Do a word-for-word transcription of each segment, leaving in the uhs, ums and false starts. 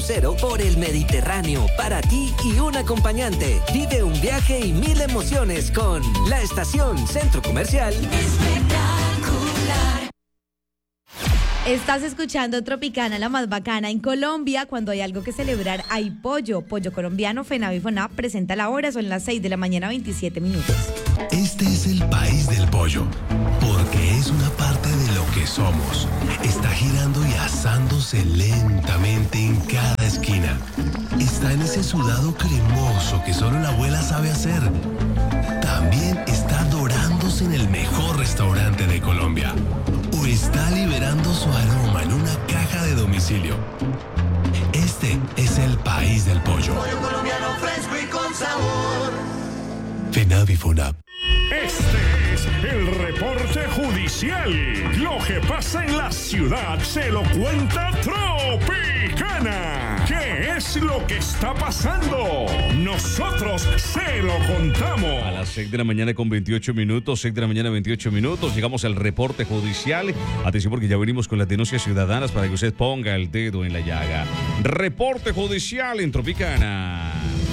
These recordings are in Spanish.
crucero por el Mediterráneo para ti y un acompañante. Vive un viaje y mil emociones con la Estación Centro Comercial Espectacular. Estás escuchando Tropicana, la más bacana. En Colombia, cuando hay algo que celebrar, hay pollo. Pollo colombiano. FENAVI FONAP presenta la hora, son las seis de la mañana, veintisiete minutos. Este es el país del pollo, porque es una parte de lo que somos. Está girando y asándose lentamente en cada esquina. Está en ese sudado cremoso que solo la abuela sabe hacer. También está dorándose en el mejor restaurante de Colombia. O está liberando su aroma en una caja de domicilio. Este es el país del pollo. Pollo colombiano fresco y con sabor. FENAVI FONAP. Este es el reporte judicial. Lo que pasa en la ciudad se lo cuenta Tropicana. ¿Qué es lo que está pasando? Nosotros se lo contamos. A las seis de la mañana con veintiocho minutos, seis de la mañana veintiocho minutos, llegamos al reporte judicial. Atención porque ya venimos con las denuncias ciudadanas para que usted ponga el dedo en la llaga. Reporte judicial en Tropicana.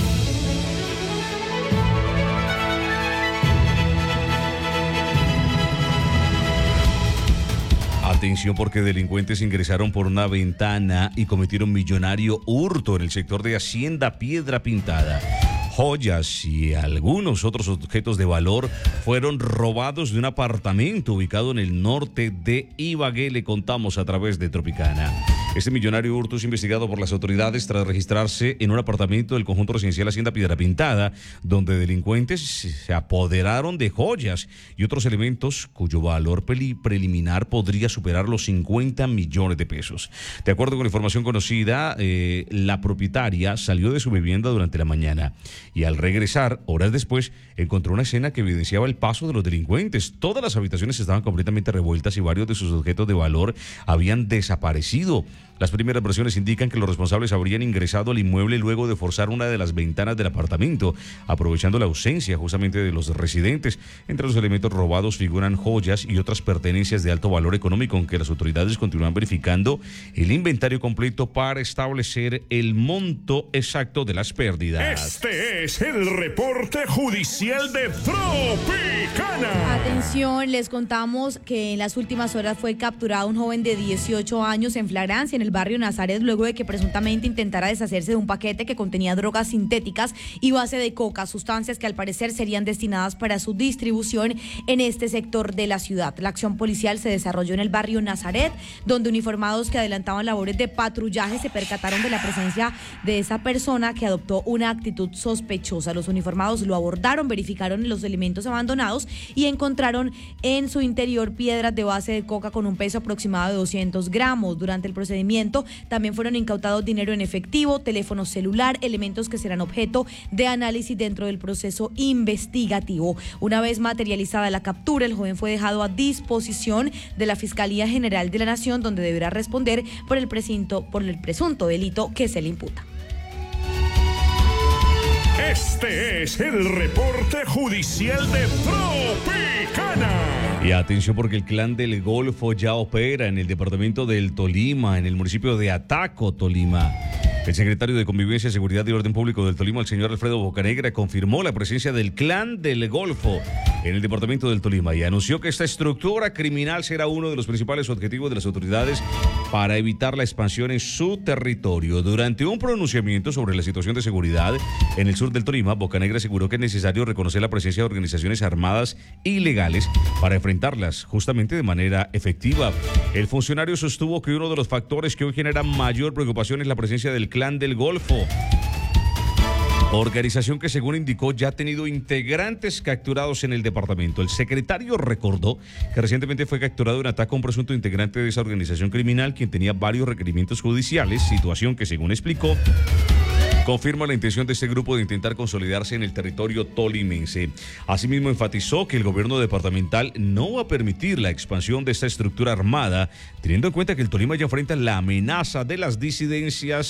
Atención porque delincuentes ingresaron por una ventana y cometieron millonario hurto en el sector de Hacienda Piedra Pintada. Joyas y algunos otros objetos de valor fueron robados de un apartamento ubicado en el norte de Ibagué, le contamos a través de Tropicana. Este millonario hurto es investigado por las autoridades tras registrarse en un apartamento del conjunto residencial Hacienda Piedra Pintada, donde delincuentes se apoderaron de joyas y otros elementos cuyo valor preliminar podría superar los cincuenta millones de pesos. De acuerdo con la información conocida, eh, la propietaria salió de su vivienda durante la mañana y al regresar, horas después, encontró una escena que evidenciaba el paso de los delincuentes. Todas las habitaciones estaban completamente revueltas y varios de sus objetos de valor habían desaparecido. Las primeras versiones indican que los responsables habrían ingresado al inmueble luego de forzar una de las ventanas del apartamento, aprovechando la ausencia justamente de los residentes. Entre los elementos robados figuran joyas y otras pertenencias de alto valor económico, aunque las autoridades continúan verificando el inventario completo para establecer el monto exacto de las pérdidas. Este es el reporte judicial de Tropicana. Atención, les contamos que en las últimas horas fue capturado un joven de dieciocho años en flagrancia en el barrio Nazaret luego de que presuntamente intentara deshacerse de un paquete que contenía drogas sintéticas y base de coca, sustancias que al parecer serían destinadas para su distribución en este sector de la ciudad. La acción policial se desarrolló en el barrio Nazaret, donde uniformados que adelantaban labores de patrullaje se percataron de la presencia de esa persona que adoptó una actitud sospechosa. Los uniformados lo abordaron, verificaron los elementos abandonados y encontraron en su interior piedras de base de coca con un peso aproximado de doscientos gramos. Durante el procedimiento también fueron incautados dinero en efectivo, teléfono celular, elementos que serán objeto de análisis dentro del proceso investigativo. Una vez materializada la captura, el joven fue dejado a disposición de la Fiscalía General de la Nación, donde deberá responder por el presunto, por el presunto delito que se le imputa. Este es el reporte judicial de Tropicana. Y atención porque el Clan del Golfo ya opera en el departamento del Tolima, en el municipio de Ataco, Tolima. El secretario de Convivencia, Seguridad y Orden Público del Tolima, el señor Alfredo Bocanegra, confirmó la presencia del Clan del Golfo en el departamento del Tolima y anunció que esta estructura criminal será uno de los principales objetivos de las autoridades para evitar la expansión en su territorio. Durante un pronunciamiento sobre la situación de seguridad en el sur del Tolima, Bocanegra aseguró que es necesario reconocer la presencia de organizaciones armadas ilegales para enfrentarlas justamente de manera efectiva. El funcionario sostuvo que uno de los factores que hoy genera mayor preocupación es la presencia del Clan del Golfo, organización que según indicó ya ha tenido integrantes capturados en el departamento. El secretario recordó que recientemente fue capturado en ataque a un presunto integrante de esa organización criminal quien tenía varios requerimientos judiciales, situación que según explicó confirma la intención de este grupo de intentar consolidarse en el territorio tolimense. Asimismo enfatizó que el gobierno departamental no va a permitir la expansión de esta estructura armada, teniendo en cuenta que el Tolima ya enfrenta la amenaza de las disidencias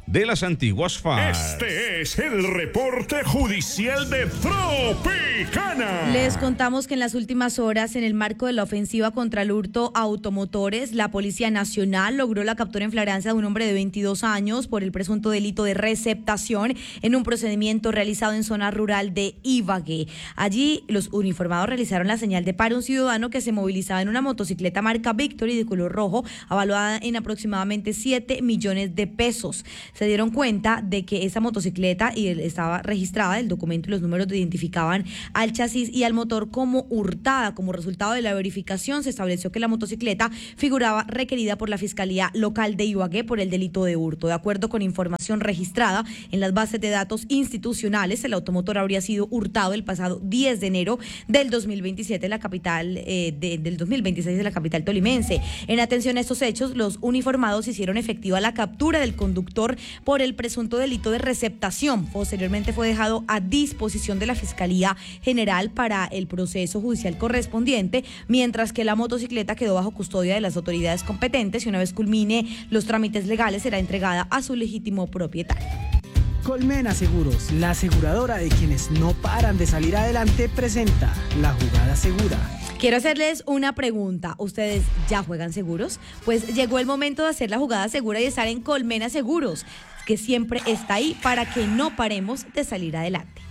de las antiguas F A R. Este es el reporte judicial de Tropicana. Les contamos que en las últimas horas, en el marco de la ofensiva contra el hurto a automotores, la Policía Nacional logró la captura en flagrancia de un hombre de veintidós años por el presunto delito de receptación en un procedimiento realizado en zona rural de Ibagué. Allí, los uniformados realizaron la señal de paro a un ciudadano que se movilizaba en una motocicleta marca Victory de color rojo, avaluada en aproximadamente siete millones de pesos. Se dieron cuenta de que esa motocicleta y estaba registrada, el documento y los números identificaban al chasis y al motor como hurtada. Como resultado de la verificación, se estableció que la motocicleta figuraba requerida por la Fiscalía Local de Ibagué por el delito de hurto. De acuerdo con información registrada en las bases de datos institucionales, el automotor habría sido hurtado el pasado diez de enero del dos mil veintisiete en la capital, eh, de, del dos mil veintiséis de la capital tolimense. En atención a estos hechos, los uniformados hicieron efectiva la captura del conductor por el presunto delito de receptación. Posteriormente fue dejado a disposición de la Fiscalía General para el proceso judicial correspondiente, mientras que la motocicleta quedó bajo custodia de las autoridades competentes y una vez culmine los trámites legales será entregada a su legítimo propietario. Colmena Seguros, la aseguradora de quienes no paran de salir adelante, presenta La Jugada Segura. Quiero hacerles una pregunta. ¿Ustedes ya juegan seguros? Pues llegó el momento de hacer la jugada segura y estar en Colmena Seguros, que siempre está ahí para que no paremos de salir adelante.